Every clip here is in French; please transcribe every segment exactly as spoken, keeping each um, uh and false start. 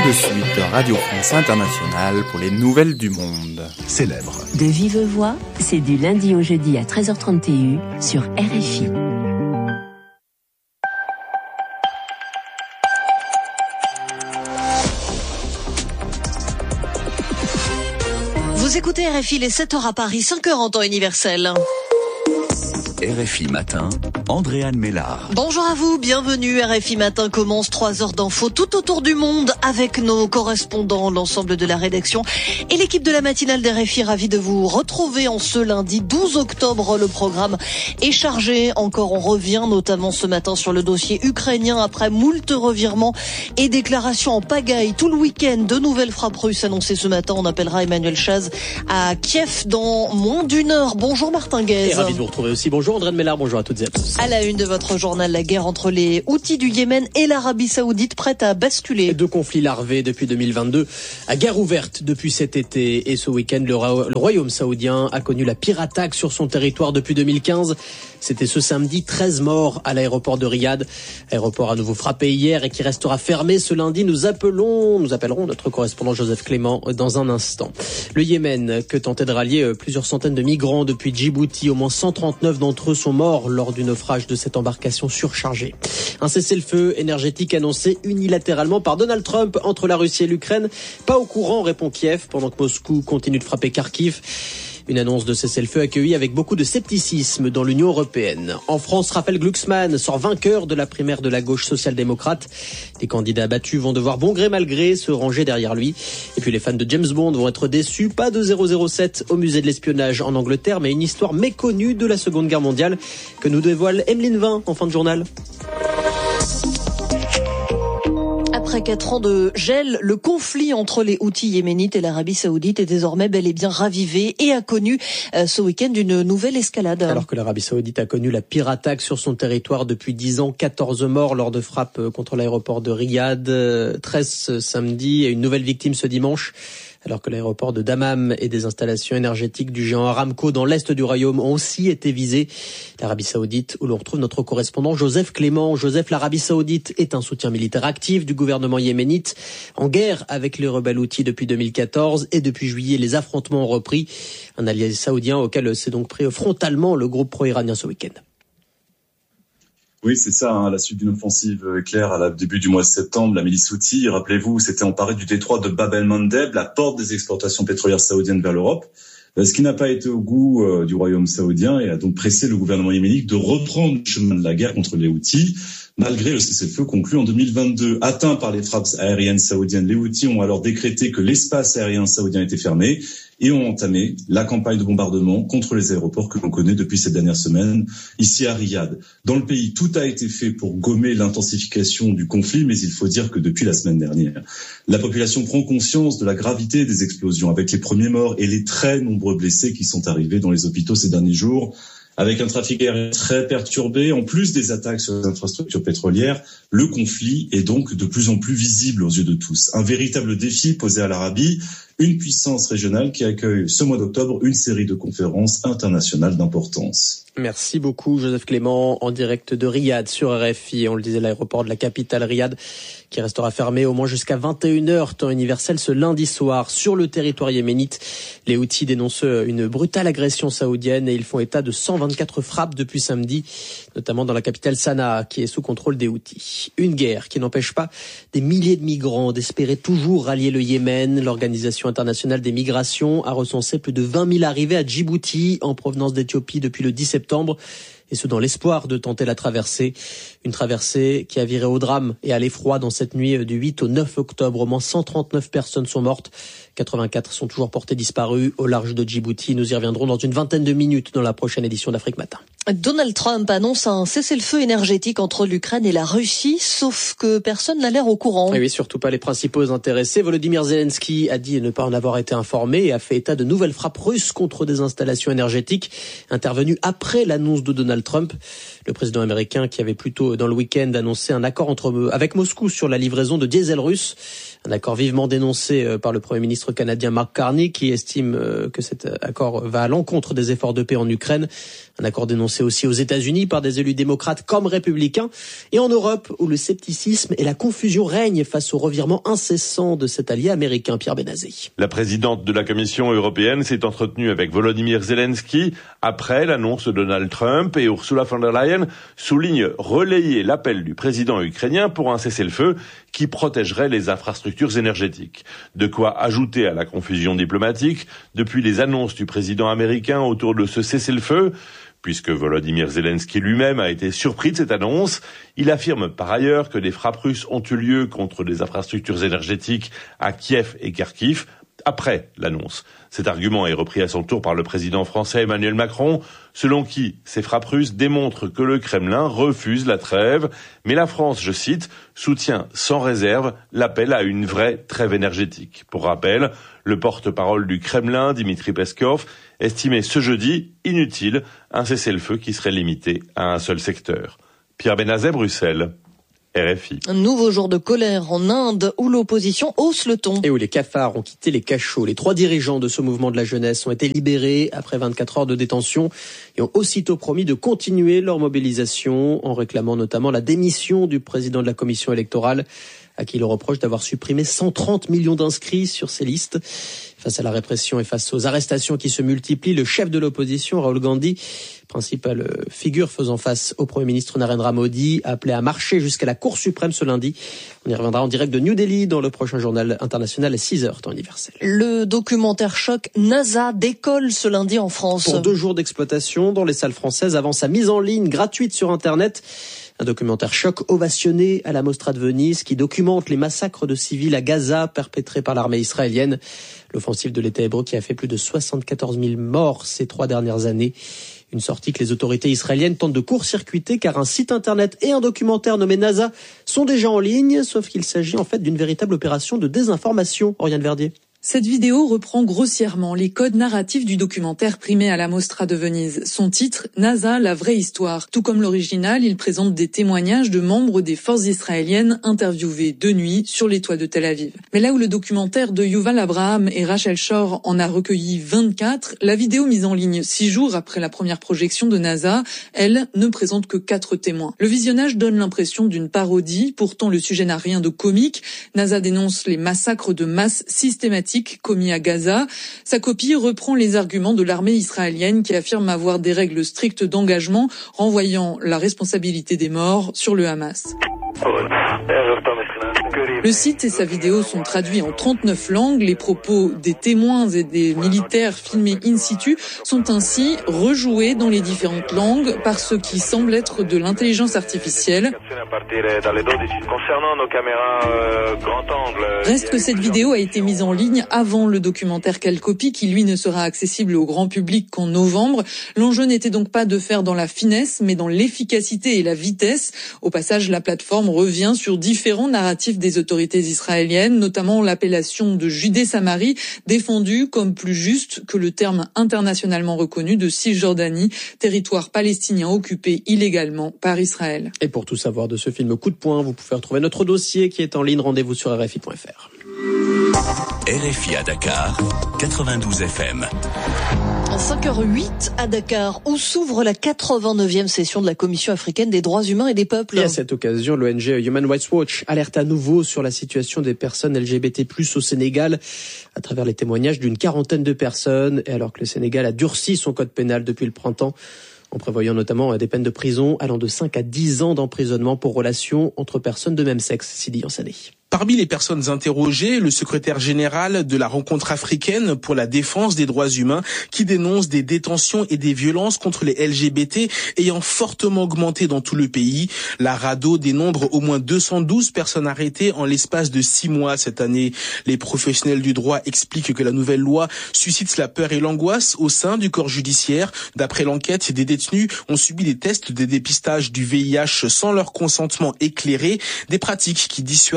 de suite, Radio France Internationale pour les nouvelles du monde. Célèbre. De vive voix, c'est du lundi au jeudi à treize heures trente sur R F I. Vous écoutez R F I, les sept heures à Paris, cinq heures en temps universel. R F I Matin, Andréane Mélard. Bonjour à vous, bienvenue. R F I Matin commence trois heures d'infos tout autour du monde avec nos correspondants, l'ensemble de la rédaction et l'équipe de la matinale d'R F I. Ravi de vous retrouver en ce lundi douze octobre. Le programme est chargé. Encore, on revient notamment ce matin sur le dossier ukrainien après moult revirements et déclarations en pagaille tout le week-end. De nouvelles frappes russes annoncées ce matin. On appellera Emmanuel Chaz à Kiev dans moins d'une heure. Bonjour Martin Guez. Et ravi de vous retrouver aussi. Bonjour Andréane Mélard, bonjour à toutes et à tous. À la une de votre journal, la guerre entre les Houthis du Yémen et l'Arabie Saoudite prête à basculer. Deux conflits larvés depuis deux mille vingt-deux, à guerre ouverte depuis cet été. Et ce week-end, le, Ra- le Royaume saoudien a connu la pire attaque sur son territoire depuis deux mille quinze. C'était ce samedi, treize morts à l'aéroport de Riyad. Aéroport à nouveau frappé hier et qui restera fermé ce lundi. Nous appelons, nous appellerons notre correspondant Joseph Clément dans un instant. Le Yémen, que tentait de rallier plusieurs centaines de migrants depuis Djibouti. Au moins cent trente-neuf d'entre eux sont morts lors du naufrage de cette embarcation surchargée. Un cessez-le-feu énergétique annoncé unilatéralement par Donald Trump entre la Russie et l'Ukraine. Pas au courant, répond Kiev, pendant que Moscou continue de frapper Kharkiv. Une annonce de cessez-le-feu accueillie avec beaucoup de scepticisme dans l'Union européenne. En France, Raphaël Glucksmann sort vainqueur de la primaire de la gauche social-démocrate. Les candidats battus vont devoir bon gré mal gré se ranger derrière lui. Et puis les fans de James Bond vont être déçus. Pas de zéro zéro sept au musée de l'espionnage en Angleterre, mais une histoire méconnue de la Seconde Guerre mondiale que nous dévoile Emeline Vin en fin de journal. Après quatre ans de gel, le conflit entre les Houthis yéménites et l'Arabie Saoudite est désormais bel et bien ravivé et a connu euh, ce week-end une nouvelle escalade. Alors que l'Arabie Saoudite a connu la pire attaque sur son territoire depuis dix ans, quatorze morts lors de frappes contre l'aéroport de Riyad, treize samedi et une nouvelle victime ce dimanche. Alors que l'aéroport de Dammam et des installations énergétiques du géant Aramco dans l'est du royaume ont aussi été visés. L'Arabie Saoudite, où l'on retrouve notre correspondant Joseph Clément. Joseph, l'Arabie Saoudite est un soutien militaire actif du gouvernement yéménite, en guerre avec les rebelles Houthis depuis deux mille quatorze et depuis juillet, les affrontements ont repris. Un allié saoudien auquel s'est donc pris frontalement le groupe pro-iranien ce week-end. Oui, c'est ça, hein, à la suite d'une offensive éclair à la début du mois de septembre, la milice Houthi, rappelez-vous, s'était emparée du détroit de Bab el-Mandeb, la porte des exportations pétrolières saoudiennes vers l'Europe, ce qui n'a pas été au goût euh, du royaume saoudien et a donc pressé le gouvernement yéménite de reprendre le chemin de la guerre contre les Houthis, malgré le cessez-le-feu conclu en deux mille vingt-deux. Atteints par les frappes aériennes saoudiennes, les Houthis ont alors décrété que l'espace aérien saoudien était fermé et ont entamé la campagne de bombardement contre les aéroports que l'on connaît depuis ces dernières semaines ici à Riyad. Dans le pays, tout a été fait pour gommer l'intensification du conflit, mais il faut dire que depuis la semaine dernière, la population prend conscience de la gravité des explosions avec les premiers morts et les très nombreux blessés qui sont arrivés dans les hôpitaux ces derniers jours. Avec un trafic aérien très perturbé, en plus des attaques sur les infrastructures pétrolières, le conflit est donc de plus en plus visible aux yeux de tous. Un véritable défi posé à l'Arabie, une puissance régionale qui accueille ce mois d'octobre une série de conférences internationales d'importance. Merci beaucoup Joseph Clément en direct de Riyad sur R F I. On le disait, l'aéroport de la capitale Riyad qui restera fermé au moins jusqu'à vingt et une heures temps universel ce lundi soir. Sur le territoire yéménite, les Houthis dénoncent une brutale agression saoudienne et ils font état de cent vingt-quatre frappes depuis samedi, notamment dans la capitale Sanaa qui est sous contrôle des Houthis. Une guerre qui n'empêche pas des milliers de migrants d'espérer toujours rallier le Yémen. L'Organisation internationale des migrations a recensé plus de vingt mille arrivées à Djibouti en provenance d'Éthiopie depuis le dix septembre. Et ce dans l'espoir de tenter la traversée. Une traversée qui a viré au drame et à l'effroi dans cette nuit du huit au neuf octobre. Au moins cent trente-neuf personnes sont mortes. quatre-vingt-quatre sont toujours portées disparues au large de Djibouti. Nous y reviendrons dans une vingtaine de minutes dans la prochaine édition d'Afrique Matin. Donald Trump annonce un cessez-le-feu énergétique entre l'Ukraine et la Russie, sauf que personne n'a l'air au courant. Et oui, surtout pas les principaux intéressés. Volodymyr Zelensky a dit ne pas en avoir été informé et a fait état de nouvelles frappes russes contre des installations énergétiques intervenues après l'annonce de Donald Trump. Le président américain qui avait plutôt dans le week-end annoncé un accord entre avec Moscou sur la livraison de diesel russe. Un accord vivement dénoncé par le Premier ministre canadien Mark Carney qui estime que cet accord va à l'encontre des efforts de paix en Ukraine. Un accord dénoncé dénoncée aussi aux États-Unis par des élus démocrates comme républicains, et en Europe où le scepticisme et la confusion règnent face au revirement incessant de cet allié américain, Pierre Benazé. La présidente de la Commission européenne s'est entretenue avec Volodymyr Zelensky après l'annonce de Donald Trump, et Ursula von der Leyen souligne relayer l'appel du président ukrainien pour un cessez-le-feu qui protégerait les infrastructures énergétiques. De quoi ajouter à la confusion diplomatique depuis les annonces du président américain autour de ce cessez-le-feu. Puisque Volodymyr Zelensky lui-même a été surpris de cette annonce, il affirme par ailleurs que des frappes russes ont eu lieu contre des infrastructures énergétiques à Kiev et Kharkiv après l'annonce. Cet argument est repris à son tour par le président français Emmanuel Macron, selon qui ces frappes russes démontrent que le Kremlin refuse la trêve, mais la France, je cite, soutient sans réserve l'appel à une vraie trêve énergétique. Pour rappel, le porte-parole du Kremlin, Dmitri Peskov, estimait ce jeudi inutile un cessez-le-feu qui serait limité à un seul secteur. Pierre Benazet, Bruxelles. R F I. Un nouveau jour de colère en Inde où l'opposition hausse le ton. Et où les cafards ont quitté les cachots. Les trois dirigeants de ce mouvement de la jeunesse ont été libérés après vingt-quatre heures de détention et ont aussitôt promis de continuer leur mobilisation en réclamant notamment la démission du président de la commission électorale à qui il reproche d'avoir supprimé cent trente millions d'inscrits sur ces listes. Face à la répression et face aux arrestations qui se multiplient, le chef de l'opposition, Rahul Gandhi, principale figure faisant face au Premier ministre Narendra Modi, a appelé à marcher jusqu'à la Cour suprême ce lundi. On y reviendra en direct de New Delhi dans le prochain journal international à six heures, temps universel. Le documentaire choc NASA décolle ce lundi en France. Pour deux jours d'exploitation dans les salles françaises avant sa mise en ligne gratuite sur Internet. Un documentaire choc ovationné à la Mostra de Venise qui documente les massacres de civils à Gaza perpétrés par l'armée israélienne. L'offensive de l'État hébreu qui a fait plus de soixante-quatorze mille morts ces trois dernières années. Une sortie que les autorités israéliennes tentent de court-circuiter car un site internet et un documentaire nommé NASA sont déjà en ligne, sauf qu'il s'agit en fait d'une véritable opération de désinformation. Oriane Verdier. Cette vidéo reprend grossièrement les codes narratifs du documentaire primé à la Mostra de Venise. Son titre, NASA, la vraie histoire. Tout comme l'original, il présente des témoignages de membres des forces israéliennes interviewés de nuit sur les toits de Tel Aviv. Mais là où le documentaire de Yuval Abraham et Rachel Shor en a recueilli vingt-quatre, la vidéo mise en ligne six jours après la première projection de NASA, elle, ne présente que quatre témoins. Le visionnage donne l'impression d'une parodie, pourtant le sujet n'a rien de comique. NASA dénonce les massacres de masse systématiques commis à Gaza. Sa copie reprend les arguments de l'armée israélienne qui affirme avoir des règles strictes d'engagement, renvoyant la responsabilité des morts sur le Hamas. Le site et sa vidéo sont traduits en trente-neuf langues. Les propos des témoins et des militaires filmés in situ sont ainsi rejoués dans les différentes langues par ce qui semble être de l'intelligence artificielle. Reste que cette vidéo a été mise en ligne avant le documentaire qu'elle copie, qui lui ne sera accessible au grand public qu'en novembre. L'enjeu n'était donc pas de faire dans la finesse, mais dans l'efficacité et la vitesse. Au passage, la plateforme revient sur différents narratifs des autorités israéliennes, notamment l'appellation de Judée-Samarie, défendue comme plus juste que le terme internationalement reconnu de Cisjordanie, territoire palestinien occupé illégalement par Israël. Et pour tout savoir de ce film Coup de poing, vous pouvez retrouver notre dossier qui est en ligne. Rendez-vous sur R F I point F R. R F I à Dakar, quatre-vingt-douze F M. cinq heures huit à Dakar, où s'ouvre la quatre-vingt-neuvième session de la Commission africaine des droits humains et des peuples. Et à cette occasion, l'O N G Human Rights Watch alerte à nouveau sur la situation des personnes L G B T plus, au Sénégal, à travers les témoignages d'une quarantaine de personnes, et alors que le Sénégal a durci son code pénal depuis le printemps, en prévoyant notamment des peines de prison allant de cinq à dix ans d'emprisonnement pour relations entre personnes de même sexe. Sidi Yansane. Parmi les personnes interrogées, le secrétaire général de la Rencontre africaine pour la défense des droits humains qui dénonce des détentions et des violences contre les L G B T ayant fortement augmenté dans tout le pays. La RADDHO dénombre au moins deux cent douze personnes arrêtées en l'espace de six mois cette année. Les professionnels du droit expliquent que la nouvelle loi suscite la peur et l'angoisse au sein du corps judiciaire. D'après l'enquête, des détenus ont subi des tests de dépistage du V I H sans leur consentement éclairé, des pratiques qui dissuadent les personnes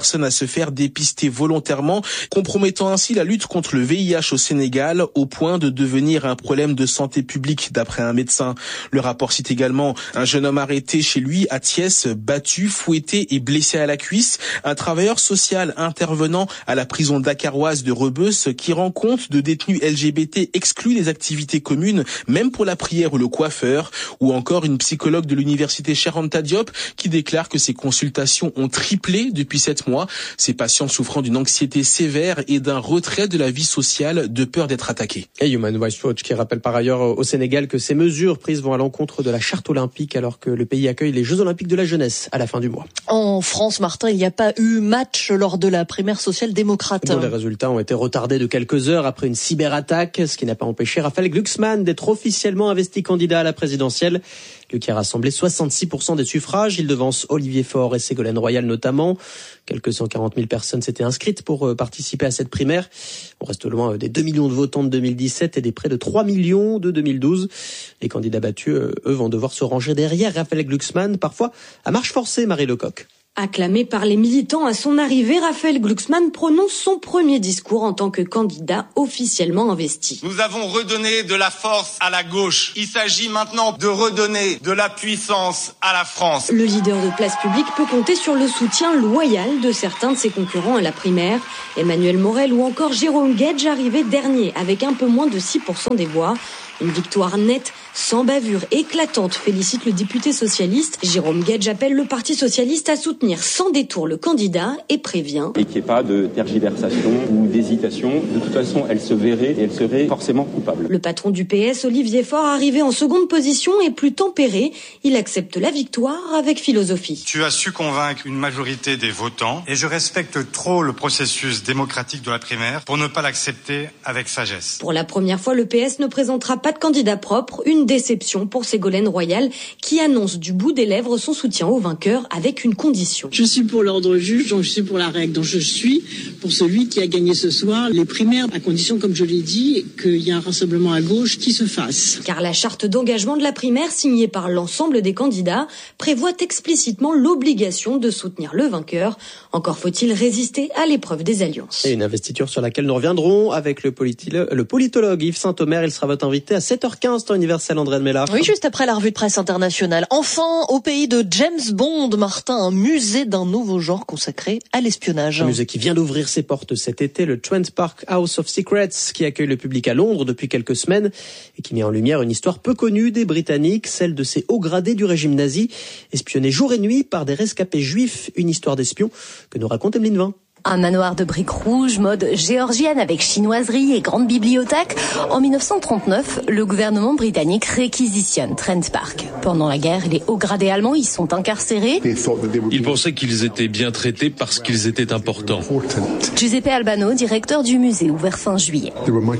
personnes à se faire dépister volontairement, compromettant ainsi la lutte contre le V I H au Sénégal au point de devenir un problème de santé publique d'après un médecin. Le rapport cite également un jeune homme arrêté chez lui à Thiès, battu, fouetté et blessé à la cuisse, un travailleur social intervenant à la prison dakaroise de Rebeuss qui rend compte de détenus L G B T exclus des activités communes, même pour la prière ou le coiffeur, ou encore une psychologue de l'université Cheikh Anta Diop qui déclare que ses consultations ont triplé depuis sept mois, ces patients souffrant d'une anxiété sévère et d'un retrait de la vie sociale de peur d'être attaqués. Et Human Rights Watch qui rappelle par ailleurs au Sénégal que ces mesures prises vont à l'encontre de la charte olympique alors que le pays accueille les Jeux olympiques de la jeunesse à la fin du mois. En France, Martin, il n'y a pas eu match lors de la primaire social-démocrate. Bon, les résultats ont été retardés de quelques heures après une cyberattaque, ce qui n'a pas empêché Raphaël Glucksmann d'être officiellement investi candidat à la présidentielle. Lui qui a rassemblé soixante-six pour cent des suffrages, il devance Olivier Faure et Ségolène Royal notamment. Quelques cent quarante mille personnes s'étaient inscrites pour participer à cette primaire. On reste loin des deux millions de votants de deux mille dix-sept et des près de trois millions de deux mille douze. Les candidats battus, eux, vont devoir se ranger derrière Raphaël Glucksmann, parfois à marche forcée, Marie Lecoq. Acclamé par les militants à son arrivée, Raphaël Glucksmann prononce son premier discours en tant que candidat officiellement investi. Nous avons redonné de la force à la gauche. Il s'agit maintenant de redonner de la puissance à la France. Le leader de Place Publique peut compter sur le soutien loyal de certains de ses concurrents à la primaire. Emmanuel Morel ou encore Jérôme Guedj arrivés dernier avec un peu moins de six pour cent des voix. Une victoire nette, sans bavure éclatante, félicite le député socialiste. Jérôme Guedj appelle le Parti socialiste à soutenir sans détour le candidat et prévient. Et qu'il n'y ait pas de tergiversation ou d'hésitation. De toute façon, elle se verrait et elle serait forcément coupable. Le patron du P S, Olivier Faure, arrivé en seconde position est plus tempéré. Il accepte la victoire avec philosophie. Tu as su convaincre une majorité des votants et je respecte trop le processus démocratique de la primaire pour ne pas l'accepter avec sagesse. Pour la première fois, le P S ne présentera pas de candidat propre, une déception pour Ségolène Royal qui annonce du bout des lèvres son soutien au vainqueur avec une condition. Je suis pour l'ordre juge, donc je suis pour la règle, donc je suis pour celui qui a gagné ce soir les primaires, à condition, comme je l'ai dit, qu'il y ait un rassemblement à gauche qui se fasse. Car la charte d'engagement de la primaire signée par l'ensemble des candidats prévoit explicitement l'obligation de soutenir le vainqueur. Encore faut-il résister à l'épreuve des alliances. Et une investiture sur laquelle nous reviendrons avec le, politilo- le politologue Yves Saint-Omer. Il sera votre invité à sept heures quinze, temps universel, André de Mella. Oui, juste après la revue de presse internationale. Enfin, au pays de James Bond, Martin, un musée d'un nouveau genre consacré à l'espionnage. Un musée qui vient d'ouvrir ses portes cet été, le Trent Park House of Secrets, qui accueille le public à Londres depuis quelques semaines et qui met en lumière une histoire peu connue des Britanniques, celle de ces hauts gradés du régime nazi, espionnés jour et nuit par des rescapés juifs. Une histoire d'espion que nous raconte Emeline Vin. Un manoir de briques rouges, mode géorgienne avec chinoiserie et grande bibliothèque. En dix-neuf cent trente-neuf, le gouvernement britannique réquisitionne Trent Park. Pendant la guerre, les hauts gradés allemands y sont incarcérés. Ils pensaient qu'ils étaient bien traités parce qu'ils étaient importants. Giuseppe Albano, directeur du musée, ouvert fin juillet.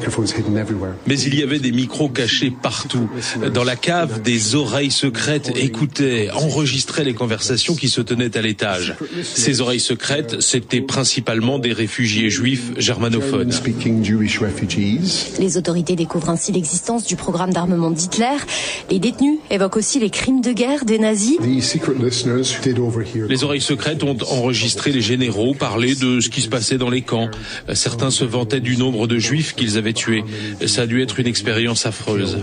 Mais il y avait des micros cachés partout. Dans la cave, des oreilles secrètes écoutaient, enregistraient les conversations qui se tenaient à l'étage. Ces oreilles secrètes, c'était principalement principalement des réfugiés juifs germanophones. Les autorités découvrent ainsi l'existence du programme d'armement d'Hitler. Les détenus évoquent aussi les crimes de guerre des nazis. Les oreilles secrètes ont enregistré les généraux parler de ce qui se passait dans les camps. Certains se vantaient du nombre de juifs qu'ils avaient tués. Ça a dû être une expérience affreuse.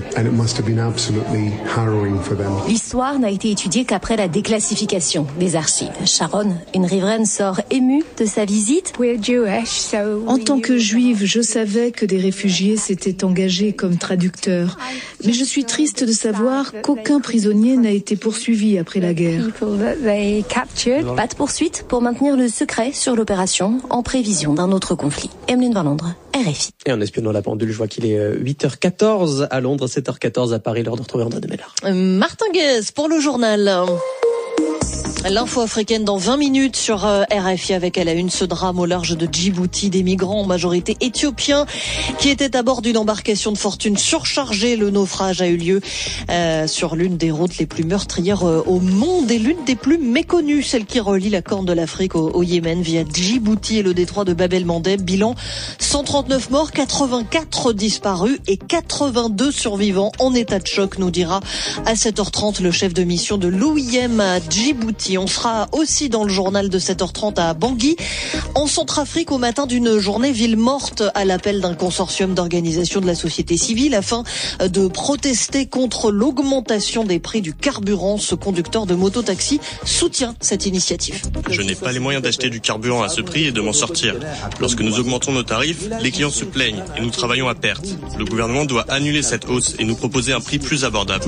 L'histoire n'a été étudiée qu'après la déclassification des archives. Sharon, une riveraine, sort émue de sa visite. En tant que juive, je savais que des réfugiés s'étaient engagés comme traducteurs. Mais je suis triste de savoir qu'aucun prisonnier n'a été poursuivi après la guerre. Pas de poursuite pour maintenir le secret sur l'opération en prévision d'un autre conflit. Emeline Van Londres, R F I. Et en espionnant la pendule, je vois qu'il est huit heures quatorze à Londres, sept heures quatorze à Paris, l'heure de retrouver André de Mella. Euh, Martin Guez pour le journal. L'info africaine dans vingt minutes sur R F I avec à la une ce drame au large de Djibouti, des migrants en majorité éthiopiens qui étaient à bord d'une embarcation de fortune surchargée. Le naufrage a eu lieu euh, sur l'une des routes les plus meurtrières euh, au monde et l'une des plus méconnues, celle qui relie la Corne de l'Afrique au, au Yémen via Djibouti et le détroit de Bab el-Mandeb. Bilan cent trente-neuf morts, quatre-vingt-quatre disparus et quatre-vingt-deux survivants en état de choc, nous dira à sept heures trente le chef de mission de l'O I M à Djibouti. Djibouti. On sera aussi dans le journal de sept heures trente à Bangui, en Centrafrique, au matin d'une journée ville morte à l'appel d'un consortium d'organisations de la société civile afin de protester contre l'augmentation des prix du carburant. Ce conducteur de moto-taxi soutient cette initiative. Je n'ai pas les moyens d'acheter du carburant à ce prix et de m'en sortir. Lorsque nous augmentons nos tarifs, les clients se plaignent et nous travaillons à perte. Le gouvernement doit annuler cette hausse et nous proposer un prix plus abordable.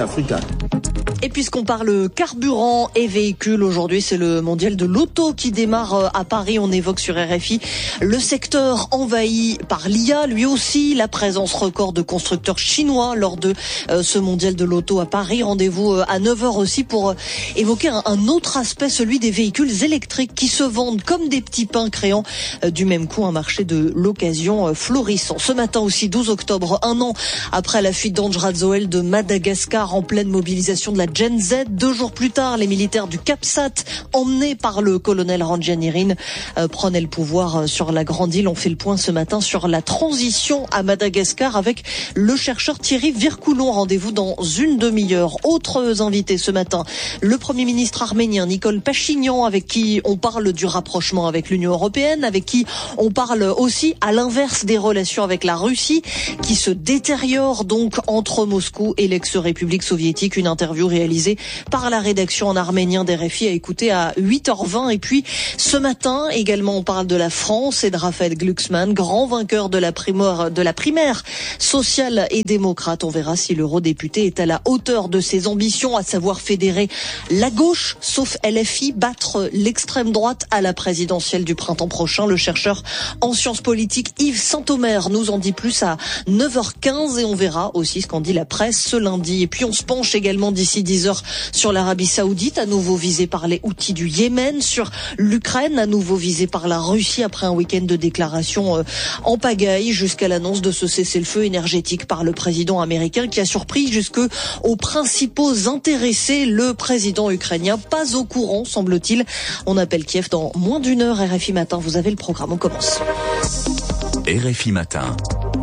Et puisqu'on parle carburant et véhicules, aujourd'hui c'est le mondial de l'auto qui démarre à Paris. On évoque sur R F I le secteur envahi par l'I A, lui aussi, la présence record de constructeurs chinois lors de euh, ce mondial de l'auto à Paris. Rendez-vous euh, à neuf heures aussi pour euh, évoquer un, un autre aspect, celui des véhicules électriques qui se vendent comme des petits pains, créant euh, du même coup un marché de l'occasion euh, florissant. Ce matin aussi, douze octobre, un an après la fuite d'Andjra-Zoel de Madagascar en pleine mobilisation de la Gen Z. Deux jours plus tard, les militaires du CAPSAT, emmenés par le colonel Randjanirin, euh, prenaient le pouvoir euh, sur la Grande Île. On fait le point ce matin sur la transition à Madagascar avec le chercheur Thierry Vircoulon. Rendez-vous dans une demi-heure. Autres invités ce matin, le Premier ministre arménien Nikol Pachinian, avec qui on parle du rapprochement avec l'Union européenne, avec qui on parle aussi à l'inverse des relations avec la Russie, qui se détériorent donc entre Moscou et l'ex-République soviétique. Une interview réalisée par la rédaction en arménien d'R F I à écouter à huit heures vingt. Et puis ce matin également, on parle de la France et de Raphaël Glucksmann, grand vainqueur de la primaire, de la primaire sociale et démocrate. On verra si l'eurodéputé est à la hauteur de ses ambitions, à savoir fédérer la gauche, sauf L F I, battre l'extrême droite à la présidentielle du printemps prochain. Le chercheur en sciences politiques Yves Saint-Omer nous en dit plus à neuf heures quinze et on verra aussi ce qu'en dit la presse ce lundi. Et puis on se penche également d'ici dix heures sur l'Arabie Saoudite, à nouveau visée par les Houthis du Yémen, sur l'Ukraine, à nouveau visée par la Russie après un week-end de déclarations euh, en pagaille, jusqu'à l'annonce de ce cessez-le-feu énergétique par le président américain qui a surpris jusque aux principaux intéressés. Le président ukrainien pas au courant, semble-t-il. On appelle Kiev dans moins d'une heure. R F I Matin, vous avez le programme, on commence. R F I Matin.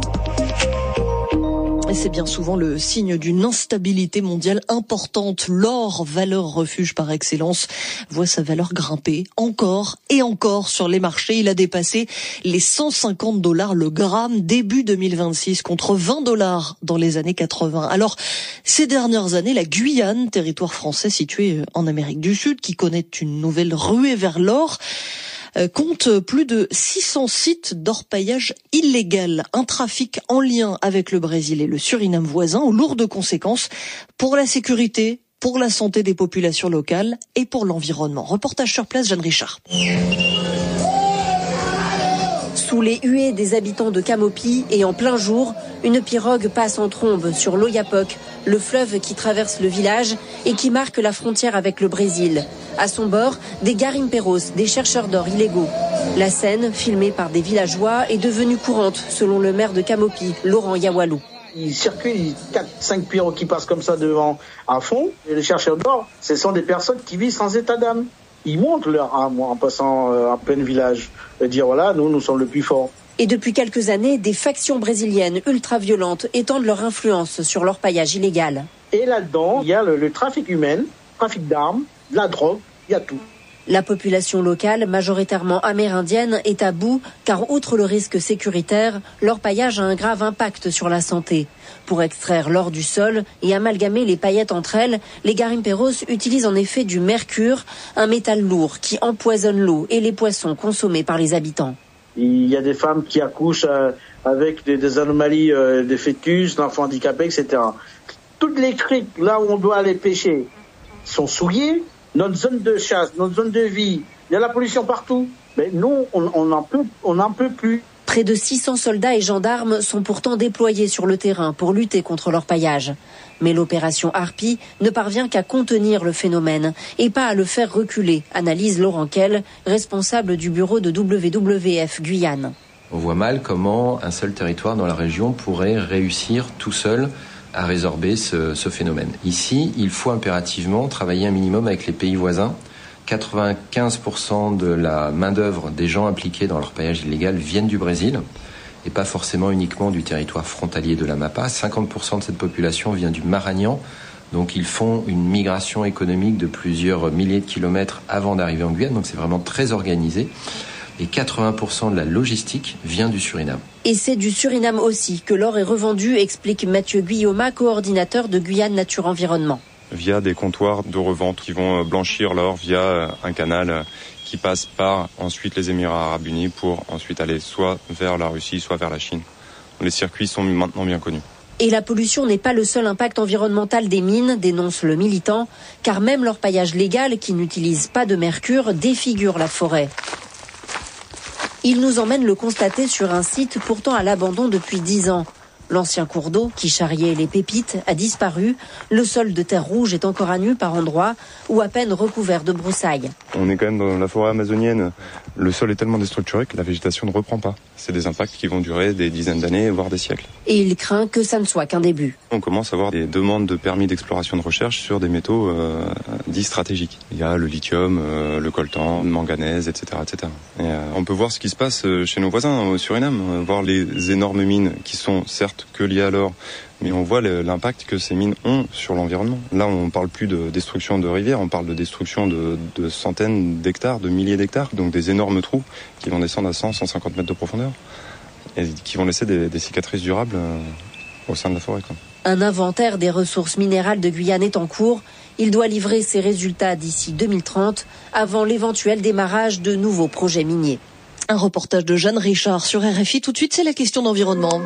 Et c'est bien souvent le signe d'une instabilité mondiale importante. L'or, valeur refuge par excellence, voit sa valeur grimper encore et encore sur les marchés. Il a dépassé les cent cinquante dollars le gramme début deux mille vingt-six contre vingt dollars dans les années quatre-vingts. Alors, ces dernières années, la Guyane, territoire français situé en Amérique du Sud, qui connaît une nouvelle ruée vers l'or, compte plus de six cents sites d'orpaillage illégal, un trafic en lien avec le Brésil et le Suriname voisin aux lourdes conséquences pour la sécurité, pour la santé des populations locales et pour l'environnement. Reportage sur place, Jeanne Richard. Sous les huées des habitants de Camopi et en plein jour, une pirogue passe en trombe sur l'Oyapock, le fleuve qui traverse le village et qui marque la frontière avec le Brésil. À son bord, des garimpeiros, des chercheurs d'or illégaux. La scène, filmée par des villageois, est devenue courante, selon le maire de Camopi, Laurent Yawalou. Il circule, quatre cinq pirogues qui passent comme ça devant à fond. Et les chercheurs d'or, ce sont des personnes qui vivent sans état d'âme. Ils montrent leur âme en passant euh, en plein village et dire voilà, nous, nous sommes le plus forts. Et depuis quelques années, des factions brésiliennes ultra-violentes étendent leur influence sur l'orpaillage illégal. Et là-dedans, il y a le, le trafic humain, le trafic d'armes, de la drogue, il y a tout. La population locale, majoritairement amérindienne, est à bout car outre le risque sécuritaire, l'orpaillage a un grave impact sur la santé. Pour extraire l'or du sol et amalgamer les paillettes entre elles, les garimpeiros utilisent en effet du mercure, un métal lourd qui empoisonne l'eau et les poissons consommés par les habitants. Il y a des femmes qui accouchent euh, avec des, des anomalies, euh, des fœtus, d'enfants handicapés, et cetera. Toutes les criques, là où on doit aller pêcher, sont souillées. Notre zone de chasse, notre zone de vie, il y a la pollution partout. Mais nous, on n'en peut, on n'en peut plus. Près de six cents soldats et gendarmes sont pourtant déployés sur le terrain pour lutter contre l'orpaillage. Mais l'opération Harpie ne parvient qu'à contenir le phénomène et pas à le faire reculer, analyse Laurent Kell, responsable du bureau de W W F Guyane. On voit mal comment un seul territoire dans la région pourrait réussir tout seul à résorber ce, ce phénomène. Ici, il faut impérativement travailler un minimum avec les pays voisins. quatre-vingt-quinze pour cent de la main-d'œuvre des gens impliqués dans l'orpaillage illégal viennent du Brésil et pas forcément uniquement du territoire frontalier de l'Amapá. cinquante pour cent de cette population vient du Maranhão, Donc ils font une migration économique de plusieurs milliers de kilomètres avant d'arriver en Guyane. Donc c'est vraiment très organisé. Et quatre-vingts pour cent de la logistique vient du Suriname. Et c'est du Suriname aussi que l'or est revendu, explique Mathieu Guillaumat, coordinateur de Guyane Nature Environnement. Via des comptoirs de revente qui vont blanchir l'or via un canal qui passe par ensuite les Émirats Arabes Unis pour ensuite aller soit vers la Russie, soit vers la Chine. Les circuits sont maintenant bien connus. Et la pollution n'est pas le seul impact environnemental des mines, dénonce le militant, car même l'orpaillage légal, qui n'utilise pas de mercure, défigure la forêt. Il nous emmène le constater sur un site pourtant à l'abandon depuis dix ans. L'ancien cours d'eau qui charriait les pépites a disparu. Le sol de terre rouge est encore à nu par endroits ou à peine recouvert de broussailles. On est quand même dans la forêt amazonienne. Le sol est tellement déstructuré que la végétation ne reprend pas. C'est des impacts qui vont durer des dizaines d'années, voire des siècles. Et il craint que ça ne soit qu'un début. On commence à avoir des demandes de permis d'exploration de recherche sur des métaux euh, dits stratégiques. Il y a le lithium, euh, le coltan, le manganèse, et cetera, et cetera. Et, euh, on peut voir ce qui se passe chez nos voisins au Suriname, euh, voir les énormes mines qui sont certes que liées à l'or, mais on voit l'impact que ces mines ont sur l'environnement. Là, on ne parle plus de destruction de rivières, on parle de destruction de, de centaines d'hectares, de milliers d'hectares, donc des énormes trous qui vont descendre à cent, cent cinquante mètres de profondeur et qui vont laisser des, des cicatrices durables euh, au sein de la forêt, quoi. Un inventaire des ressources minérales de Guyane est en cours. Il doit livrer ses résultats d'ici deux mille trente, avant l'éventuel démarrage de nouveaux projets miniers. Un reportage de Jeanne Richard sur R F I. Tout de suite, c'est la question d'environnement.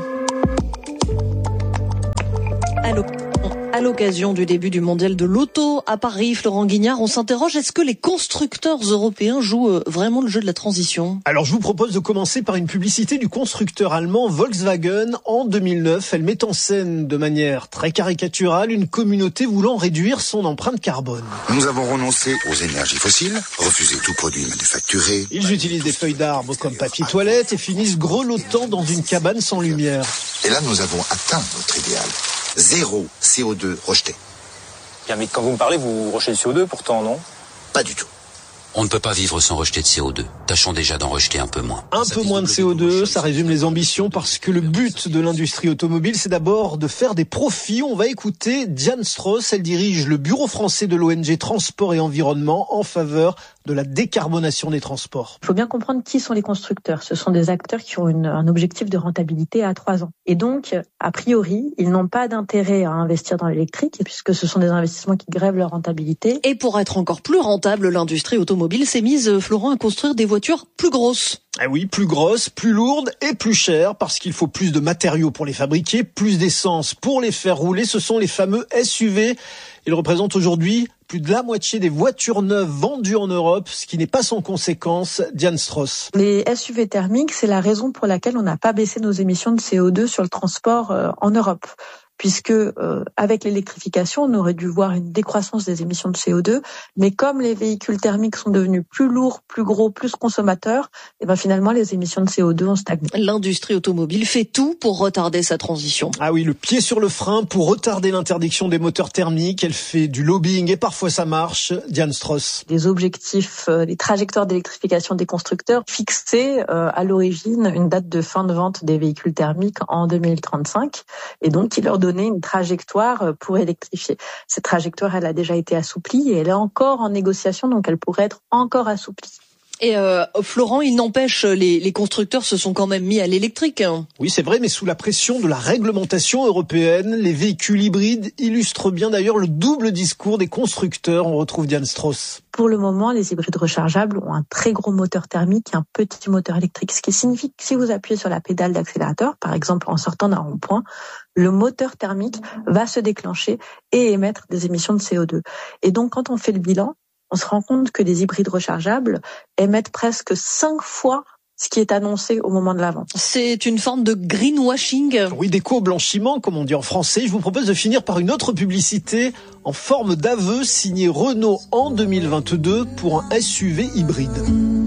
À l'occasion du début du mondial de l'auto à Paris, Florent Guignard, on s'interroge, est-ce que les constructeurs européens jouent vraiment le jeu de la transition ? Alors je vous propose de commencer par une publicité du constructeur allemand Volkswagen en deux mille neuf. Elle met en scène de manière très caricaturale une communauté voulant réduire son empreinte carbone. Nous avons renoncé aux énergies fossiles, refusé tout produit manufacturé. Ils utilisent des feuilles d'arbre comme papier toilette et finissent grelottant dans une cabane sans lumière. Et là nous avons atteint notre idéal. Zéro C O deux rejeté. Bien, mais quand vous me parlez, vous rejetez le C O deux pourtant, non ? Pas du tout. On ne peut pas vivre sans rejeter de C O deux. Tâchons déjà d'en rejeter un peu moins. Un peu moins de C O deux, ça résume les ambitions parce que le but de l'industrie automobile, c'est d'abord de faire des profits. On va écouter Diane Strauss, elle dirige le bureau français de l'O N G Transport et Environnement en faveur de la décarbonation des transports. Il faut bien comprendre qui sont les constructeurs. Ce sont des acteurs qui ont une, un objectif de rentabilité à trois ans. Et donc, a priori, ils n'ont pas d'intérêt à investir dans l'électrique puisque ce sont des investissements qui grèvent leur rentabilité. Et pour être encore plus rentable, l'industrie automobile s'est mise, Florent, à construire des voitures plus grosses. Ah oui, plus grosses, plus lourdes et plus chères parce qu'il faut plus de matériaux pour les fabriquer, plus d'essence pour les faire rouler. Ce sont les fameux S U V. Ils représentent aujourd'hui plus de la moitié des voitures neuves vendues en Europe, ce qui n'est pas sans conséquence. Diane Strauss. Les S U V thermiques, c'est la raison pour laquelle on n'a pas baissé nos émissions de C O deux sur le transport euh, en Europe. Puisque euh, avec l'électrification, on aurait dû voir une décroissance des émissions de C O deux, mais comme les véhicules thermiques sont devenus plus lourds, plus gros, plus consommateurs, et ben finalement les émissions de C O deux ont stagné. L'industrie automobile fait tout pour retarder sa transition. Ah oui, le pied sur le frein pour retarder l'interdiction des moteurs thermiques. Elle fait du lobbying et parfois ça marche. Diane Strauss. Les objectifs, euh, les trajectoires d'électrification des constructeurs fixaient euh, à l'origine une date de fin de vente des véhicules thermiques en deux mille trente-cinq, et donc il leur donner une trajectoire pour électrifier. Cette trajectoire, elle a déjà été assouplie et elle est encore en négociation, donc elle pourrait être encore assouplie. Et euh, Florent, il n'empêche, les, les constructeurs se sont quand même mis à l'électrique. Hein. Oui, c'est vrai, mais sous la pression de la réglementation européenne, les véhicules hybrides illustrent bien d'ailleurs le double discours des constructeurs. On retrouve Diane Strauss. Pour le moment, les hybrides rechargeables ont un très gros moteur thermique et un petit moteur électrique, ce qui signifie que si vous appuyez sur la pédale d'accélérateur, par exemple en sortant d'un rond-point, le moteur thermique va se déclencher et émettre des émissions de C O deux. Et donc, quand on fait le bilan, on se rend compte que les hybrides rechargeables émettent presque cinq fois ce qui est annoncé au moment de la vente. C'est une forme de greenwashing. Oui, d'éco-blanchiment, comme on dit en français. Je vous propose de finir par une autre publicité en forme d'aveu signée Renault en deux mille vingt-deux pour un S U V hybride.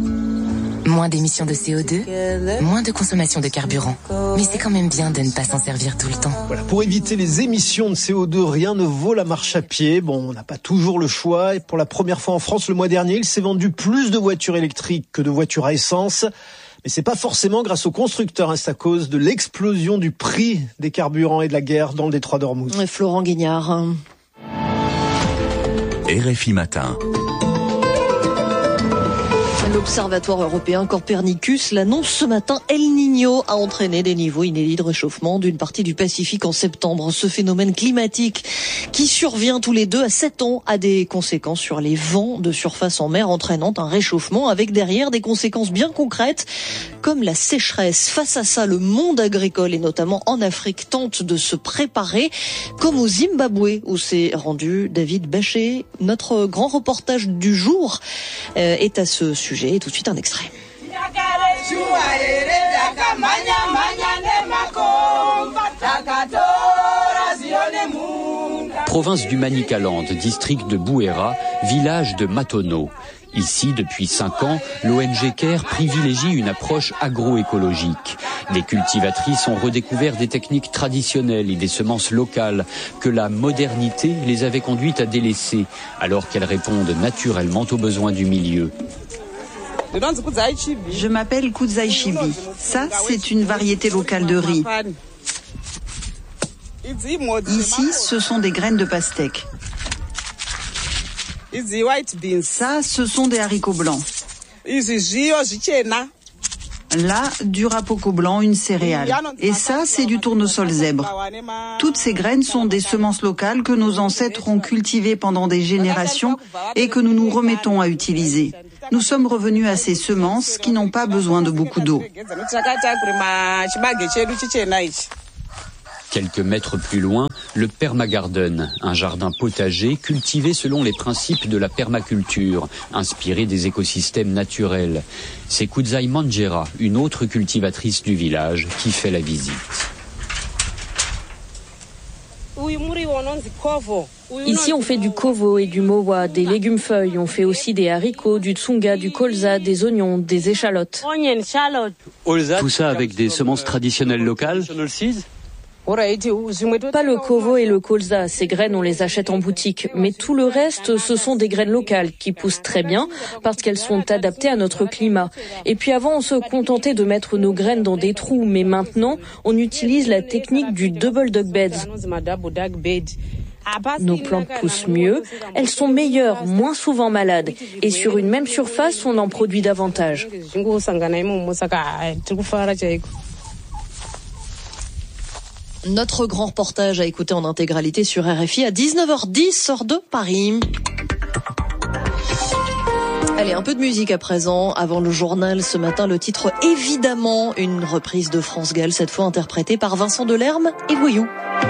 Moins d'émissions de C O deux, moins de consommation de carburant. Mais c'est quand même bien de ne pas s'en servir tout le temps. Voilà, pour éviter les émissions de C O deux, rien ne vaut la marche à pied. Bon, on n'a pas toujours le choix. Et pour la première fois en France le mois dernier, il s'est vendu plus de voitures électriques que de voitures à essence. Mais c'est pas forcément grâce aux constructeurs, hein, c'est à cause de l'explosion du prix des carburants et de la guerre dans le détroit d'Ormuz. Florent Guignard. R F I Matin. L'Observatoire européen Copernicus l'annonce ce matin. El Niño a entraîné des niveaux inédits de réchauffement d'une partie du Pacifique en septembre. Ce phénomène climatique qui survient tous les deux à sept ans a des conséquences sur les vents de surface en mer, entraînant un réchauffement avec derrière des conséquences bien concrètes comme la sécheresse. Face à ça, le monde agricole et notamment en Afrique tente de se préparer, comme au Zimbabwe où s'est rendu David Bachet. Notre grand reportage du jour euh, est à ce sujet. Et tout de suite un extrait. Province du Manicaland, district de Bouéra, village de Matono. Ici, depuis cinq ans, l'O N G CARE privilégie une approche agroécologique. Les cultivatrices ont redécouvert des techniques traditionnelles et des semences locales que la modernité les avait conduites à délaisser, alors qu'elles répondent naturellement aux besoins du milieu. Je m'appelle Kudzai Chibi. Ça, c'est une variété locale de riz. Ici, ce sont des graines de pastèque. Ça, ce sont des haricots blancs. Là, du rapoco blanc, une céréale. Et ça, c'est du tournesol zèbre. Toutes ces graines sont des semences locales que nos ancêtres ont cultivées pendant des générations et que nous nous remettons à utiliser. Nous sommes revenus à ces semences qui n'ont pas besoin de beaucoup d'eau. Quelques mètres plus loin, le Permagarden, un jardin potager cultivé selon les principes de la permaculture, inspiré des écosystèmes naturels. C'est Kudzai Manjera, une autre cultivatrice du village, qui fait la visite. Ici, on fait du kovo et du mowa, des légumes feuilles. On fait aussi des haricots, du tsunga, du colza, des oignons, des échalotes. Tout ça avec des semences traditionnelles locales ? Pas le kovo et le colza, ces graines on les achète en boutique, mais tout le reste ce sont des graines locales qui poussent très bien parce qu'elles sont adaptées à notre climat. Et puis avant on se contentait de mettre nos graines dans des trous, mais maintenant on utilise la technique du double duck beds. Nos plantes poussent mieux, elles sont meilleures, moins souvent malades, et sur une même surface on en produit davantage. Notre grand reportage à écouter en intégralité sur R F I à dix-neuf heures dix, heure de Paris. Allez, un peu de musique à présent. Avant le journal ce matin, le titre évidemment, une reprise de France Gall, cette fois interprétée par Vincent Delerme et Voyou.